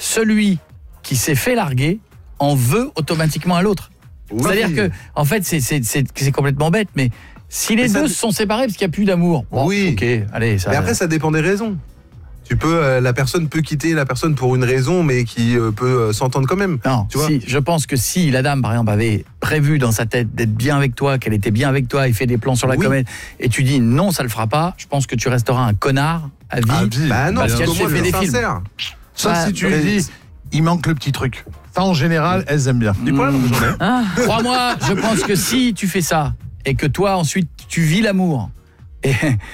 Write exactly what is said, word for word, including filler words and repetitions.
celui qui s'est fait larguer en veut automatiquement à l'autre. Oui. C'est-à-dire que, en fait, c'est, c'est, c'est, c'est complètement bête, mais si les mais deux ça... se sont séparés parce qu'il n'y a plus d'amour, bon, oui. ok, allez. Ça... Mais après, ça dépend des raisons. Tu peux, euh, la personne peut quitter la personne pour une raison, mais qui euh, peut euh, s'entendre quand même. Non, tu vois si, je pense que si la dame, par exemple, avait prévu dans sa tête d'être bien avec toi, qu'elle était bien avec toi, et fait des plans sur la oui. comète, et tu dis non, ça le fera pas, je pense que tu resteras un connard à vie. À vie. Bah non, parce parce qu'elle s'est fait des films. Sauf bah, si tu lui dis, il manque le petit truc. Ça, en général, elles aiment bien. Du poil, j'en ai. Ah. Crois-moi, je pense que si tu fais ça, et que toi, ensuite, tu vis l'amour, et